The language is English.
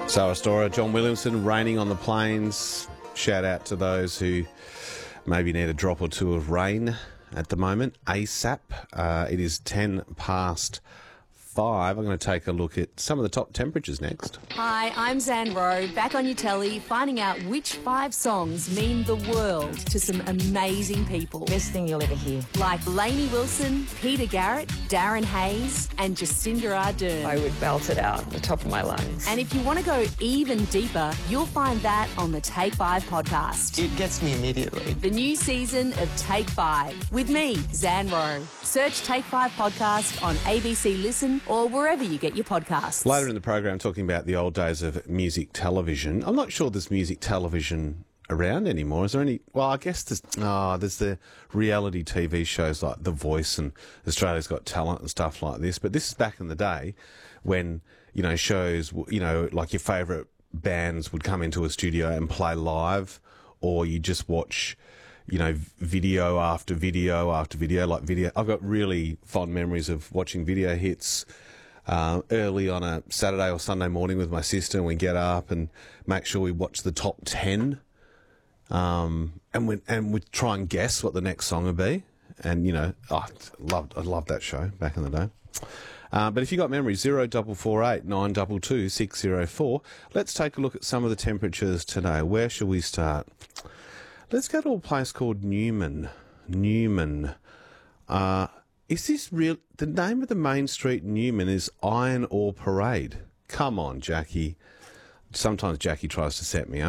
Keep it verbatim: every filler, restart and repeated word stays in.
So Astora, John Williamson, Raining on the Plains. Shout out to those who maybe need a drop or two of rain at the moment. ASAP. Uh, it is ten past five. I'm going to take a look at some of the top temperatures next. Hi, I'm Zan Rowe, back on your telly, finding out which five songs mean the world to some amazing people. Best thing you'll ever hear. Like Lainey Wilson, Peter Garrett, Darren Hayes, and Jacinda Ardern. I would belt it out at the top of my lungs. And if you want to go even deeper, you'll find that on the Take Five podcast. It gets me immediately. The new season of Take Five with me, Zan Rowe. Search Take Five podcast on A B C Listen or wherever you get your podcasts. Later in the program, talking about the old days of music television. I'm not sure there's music television around anymore. Is there any? Well, I guess there's, oh, there's the reality T V shows like The Voice and Australia's Got Talent and stuff like this. But this is back in the day when, you know, shows, you know, like your favourite bands would come into a studio and play live, or you just watch, you know, video after video after video, like video. I've got really fond memories of watching Video Hits uh, early on a Saturday or Sunday morning with my sister, and we get up and make sure we watch the top ten, um, and we and we try and guess what the next song would be. And you know, oh, I loved I loved that show back in the day. Uh, but if you got memories, zero double four eight nine double two six zero four. Let's take a look at some of the temperatures today. Where shall we start? Let's go to a place called Newman. Newman. Uh, is this real? The name of the main street in Newman is Iron Ore Parade. Come on, Jackie. Sometimes Jackie tries to set me up.